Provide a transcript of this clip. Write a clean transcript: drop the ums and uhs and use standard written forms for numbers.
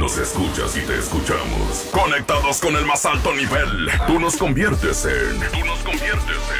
nos escuchas y te escuchamos. Conectados con el más alto nivel. Tú nos conviertes en.